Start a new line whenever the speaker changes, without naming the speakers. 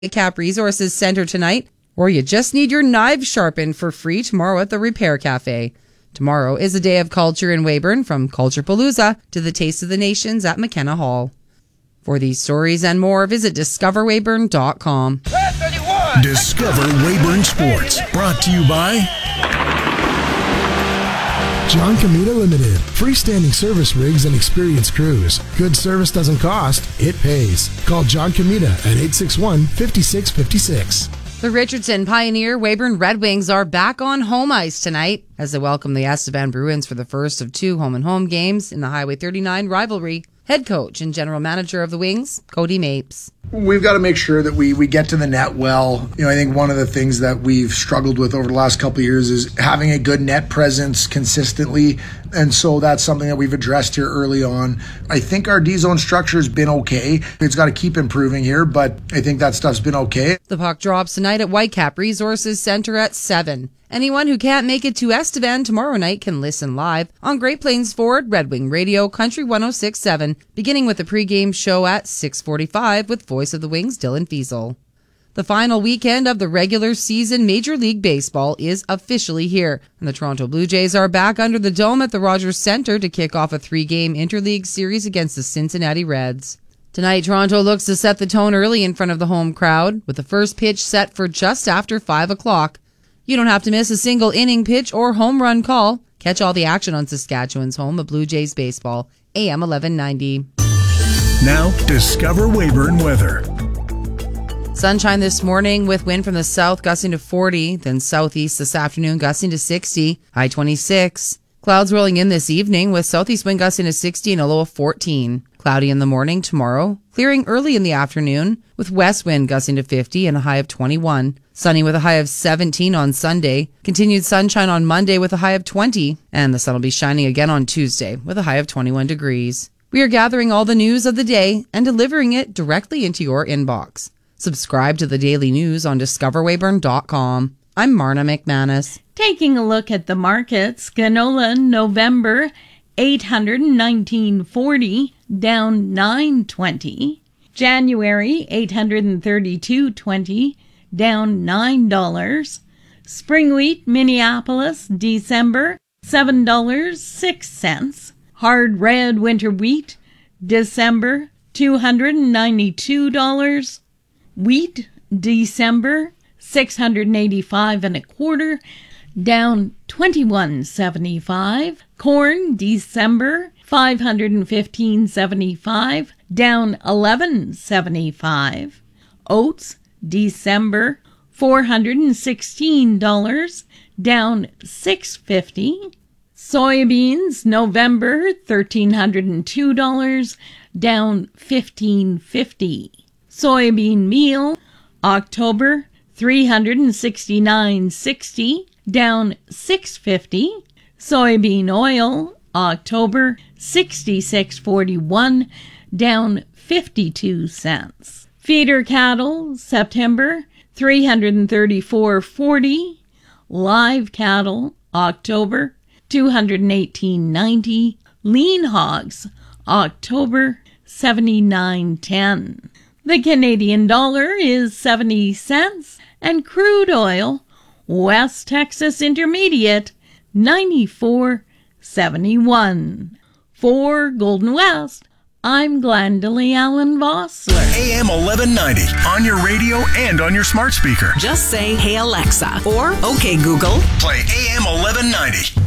Whitecap Resources Center tonight, or you just need your knives sharpened for free tomorrow at the Repair Cafe. Tomorrow is a day of culture in Weyburn, from Culturepalooza to the Taste of the Nations at McKenna Hall. For these stories and more, visit discoverweyburn.com.
Discover Weyburn Sports, brought to you by
John Comita Limited. Freestanding service rigs and experienced crews. Good service doesn't cost, it pays. Call John Comita at 861-5656.
The Richardson Pioneer Weyburn Red Wings are back on home ice tonight as they welcome the Estevan Bruins for the first of two home-and-home games in the Highway 39 rivalry. Head coach and general manager of the Wings, Cody Mapes.
We've got to make sure that we get to the net well. I think one of the things that we've struggled with over the last couple of years is having a good net presence consistently. And so that's something that we've addressed here early on. I think our D-zone structure has been okay. It's got to keep improving here, but I think that stuff's been okay.
The puck drops tonight at Whitecap Resources Center at 7. Anyone who can't make it to Estevan tomorrow night can listen live on Great Plains Ford Red Wing Radio Country 106.7, beginning with the pregame show at 6:45 with Voice of the Wings Dylan Fiesel. The final weekend of the regular season Major League Baseball is officially here, and the Toronto Blue Jays are back under the dome at the Rogers Centre to kick off a 3-game interleague series against the Cincinnati Reds. Tonight, Toronto looks to set the tone early in front of the home crowd, with the first pitch set for just after 5 o'clock. You don't have to miss a single inning pitch or home run call. Catch all the action on Saskatchewan's home of Blue Jays baseball, AM 1190.
Now, Discover Weyburn weather.
Sunshine this morning with wind from the south gusting to 40, then southeast this afternoon gusting to 60, high 26. Clouds rolling in this evening with southeast wind gusting to 60 and a low of 14. Cloudy in the morning tomorrow, clearing early in the afternoon with west wind gusting to 50 and a high of 21. Sunny with a high of 17 on Sunday. Continued sunshine on Monday with a high of 20. And the sun will be shining again on Tuesday with a high of 21 degrees. We are gathering all the news of the day and delivering it directly into your inbox. Subscribe to the daily news on discoverweyburn.com. I'm Marna McManus.
Taking a look at the markets, canola November $819.40, down $9.20. January $832.20, down $9. Spring wheat Minneapolis December $7.06. Hard red winter wheat December $292. Wheat December $685 and a quarter, down $21.75. Corn December $515.75, down $11.75. Oats December $416, down $6.50. Soybeans November $1,302, down $15.50. Soybean meal October $369.60, down $6.50. Soybean oil October $66.41, down 52 cents. Feeder cattle September $334.40. Live cattle October $218.90. Lean hogs October $79.10. The Canadian dollar is 70 cents, and crude oil West Texas Intermediate 94.71. For Golden West, I'm Glendalee Allen Vossler.
AM 1190, on your radio and on your smart speaker.
Just say, "Hey Alexa," or "Okay Google."
Play AM 1190.